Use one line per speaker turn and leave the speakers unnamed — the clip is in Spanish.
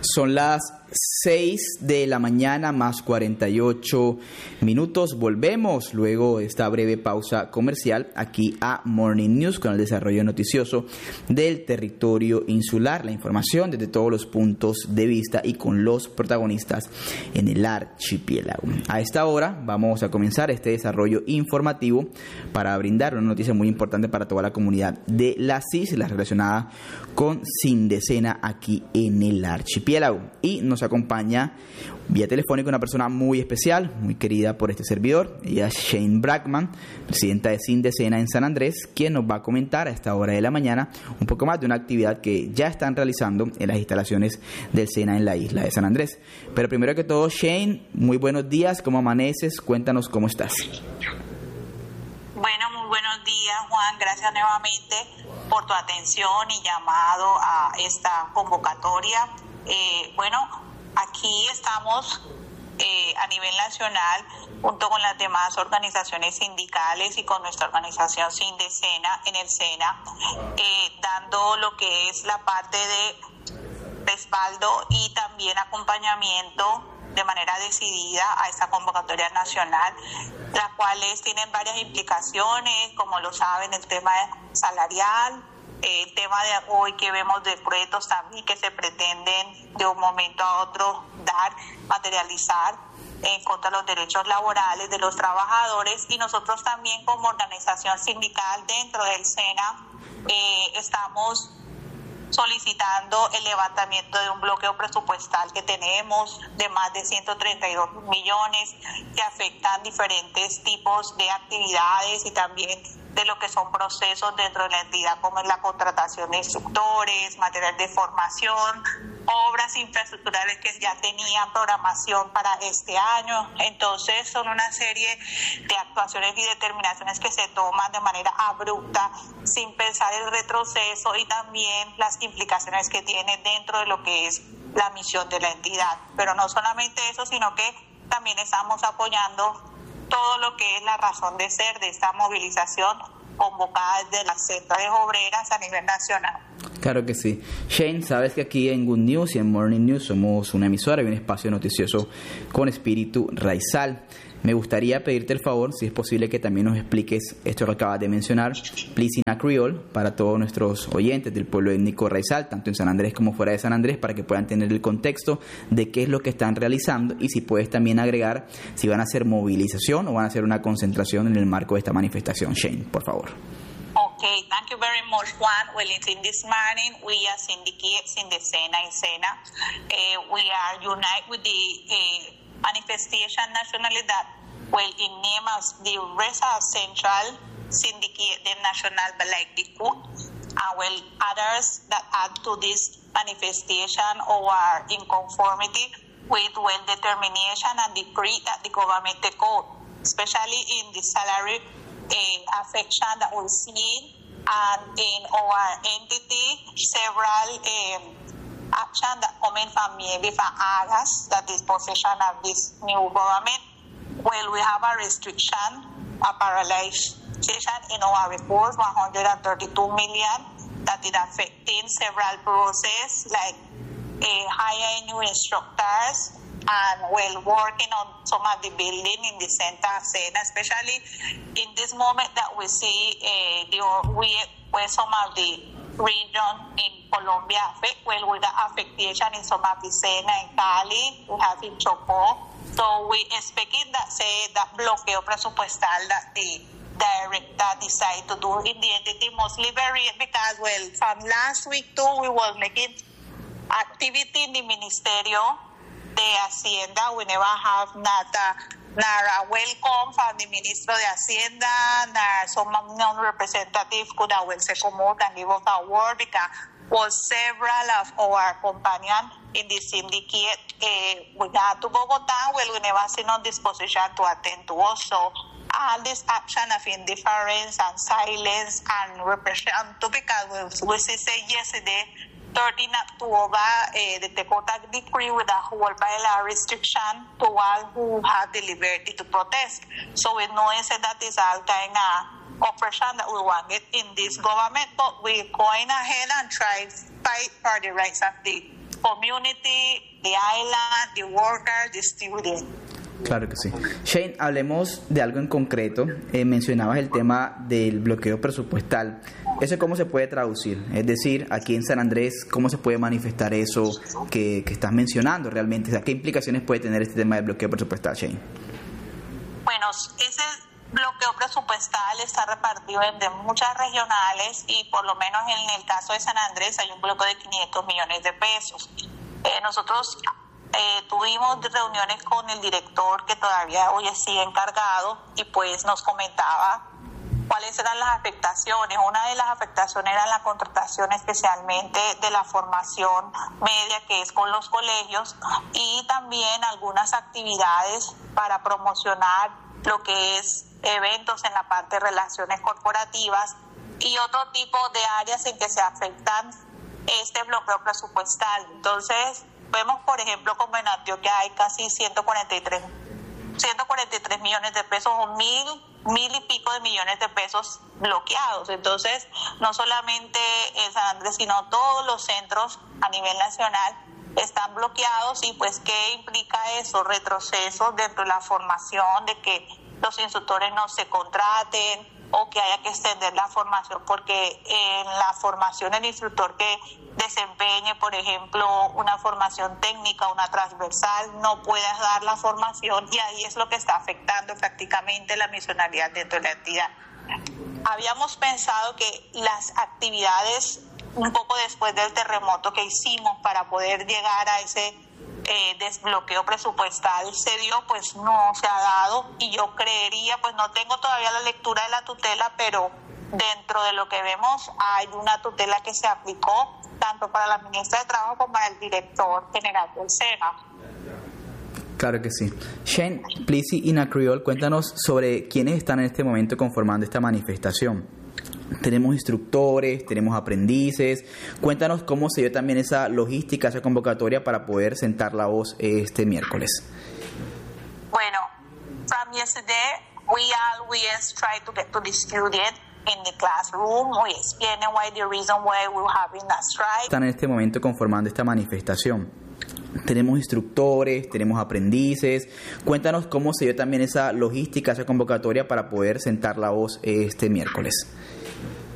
Son las 6 de la mañana más 48 minutos. Volvemos luego de esta breve pausa comercial aquí a Morning News con el desarrollo noticioso del territorio insular, la información desde todos los puntos de vista y con los protagonistas en el archipiélago. A esta hora vamos a comenzar este desarrollo informativo para brindar una noticia muy importante para toda la comunidad de las islas relacionada con Sindecena aquí en el archipiélago. Y nos acompaña vía telefónica una persona muy especial, muy querida por este servidor. Ella es Shane Brackman, presidenta de Sindecena en San Andrés, quien nos va a comentar a esta hora de la mañana un poco más de una actividad que ya están realizando en las instalaciones del SENA en la isla de San Andrés. Pero primero que todo, Shane, muy buenos días, ¿cómo amaneces? Cuéntanos cómo estás.
Bueno, muy buenos días, Juan. Gracias nuevamente por tu atención y llamado a esta convocatoria. Aquí estamos a nivel nacional junto con las demás organizaciones sindicales y con nuestra organización Sindecena en el SENA, dando lo que es la parte de respaldo y también acompañamiento de manera decidida a esta convocatoria nacional, las cuales tienen varias implicaciones, como lo saben, el tema salarial, el tema de hoy que vemos de proyectos también que se pretenden de un momento a otro materializar en contra de los derechos laborales de los trabajadores, y nosotros también como organización sindical dentro del SENA estamos solicitando el levantamiento de un bloqueo presupuestal que tenemos de más de 132 millones que afectan diferentes tipos de actividades y también de lo que son procesos dentro de la entidad, como es la contratación de instructores, material de formación, obras infraestructurales que ya tenían programación para este año. Entonces son una serie de actuaciones y determinaciones que se toman de manera abrupta, sin pensar el retroceso y también las implicaciones que tiene dentro de lo que es la misión de la entidad. Pero no solamente eso, sino que también estamos apoyando todo lo que es la razón de ser de esta movilización convocada desde las centrales obreras a nivel nacional.
Claro que sí. Shane, sabes que aquí en Good News y en Morning News somos una emisora y un espacio noticioso con espíritu raizal. Me gustaría pedirte el favor, si es posible, que también nos expliques esto que acabas de mencionar, please in a Creole, para todos nuestros oyentes del pueblo étnico raizal, tanto en San Andrés como fuera de San Andrés, para que puedan tener el contexto de qué es lo que están realizando y si puedes también agregar si van a hacer movilización o van a hacer una concentración en el marco de esta manifestación. Shane, por favor.
Okay, thank you very much, Juan. Well, in this morning, we are syndicates in the SENA in SENA. We are united with the manifestation nationally that, well, in name as the Reza Central Syndicate the National Balay Bikut, well, others that add to this manifestation or are in conformity with, well, determination and decree that the government take out, especially in the salary affection that we see, and in our entity, several action that coming from maybe from Agas, that is possession of this new government. Well, we have a restriction, a paralyzation in our report, 132 million, that is affecting several processes like hiring new instructors and, well, working on some of the building in the center of SENA, especially in this moment that we see where some of the region in Colombia affect, well, with the affectation in some of the SENA in Cali, we have in Chocó. So we expecting that that bloqueo presupuestal that the director decided to do in the entity mostly varied because, well, from last week too, we were making activity in the Ministerio de Hacienda. We never have nor welcome from the Ministro de Hacienda, nor some non-representative could have well say come out and give us a word because was several of our companions in the syndicate we got to Bogotá. Well, we never see no disposition to attend to us. So all this action of indifference and silence and repression, because we say yesterday 13 October, the Tecota decree with a whole bylaw restriction to all who have the liberty to protest. So we know that is all kind of oppression that we want it in this government, but we're going ahead and try to fight for the rights of the community, the island, the workers, the students.
Claro que sí. Shane, hablemos de algo en concreto. Mencionabas el tema del bloqueo presupuestal. ¿Eso cómo se puede traducir? Es decir, aquí en San Andrés, ¿cómo se puede manifestar eso que estás mencionando realmente? O sea, ¿qué implicaciones puede tener este tema del bloqueo presupuestal, Shane?
Bueno, ese bloqueo presupuestal está repartido entre muchas regionales y por lo menos en el caso de San Andrés hay un bloqueo de 500 millones de pesos. Nosotros tuvimos reuniones con el director que todavía hoy sigue encargado y pues nos comentaba cuáles eran las afectaciones. Una de las afectaciones era la contratación especialmente de la formación media que es con los colegios y también algunas actividades para promocionar lo que es eventos en la parte de relaciones corporativas y otro tipo de áreas en que se afectan este bloqueo presupuestal. Entonces, vemos, por ejemplo, como en Antioquia hay casi 143 millones de pesos o mil y pico de millones de pesos bloqueados. Entonces, no solamente en San Andrés, sino todos los centros a nivel nacional están bloqueados. Y pues, ¿qué implica eso? Retrocesos dentro de la formación, de que los instructores no se contraten o que haya que extender la formación, porque en la formación el instructor que desempeñe, por ejemplo, una formación técnica, una transversal, no puede dar la formación y ahí es lo que está afectando prácticamente la misionalidad dentro de la entidad. Habíamos pensado que las actividades, un poco después del terremoto que hicimos para poder llegar a ese desbloqueo presupuestal se dio, pues no se ha dado y yo creería, pues no tengo todavía la lectura de la tutela, pero dentro de lo que vemos hay una tutela que se aplicó tanto para la ministra de Trabajo como para el director general del SENA.
Claro que sí. Shane, please in a Creole, cuéntanos sobre quiénes están en este momento conformando esta manifestación. Tenemos instructores, tenemos aprendices. Cuéntanos cómo se dio también esa logística, esa convocatoria para poder sentar la voz este miércoles.
Bueno, from yesterday, we always try to get to the student in the classroom. We explain why the reason why we're having that strike.
Están en este momento conformando esta manifestación. Tenemos instructores, tenemos aprendices. Cuéntanos cómo se dio también esa logística, esa convocatoria para poder sentar la voz este miércoles.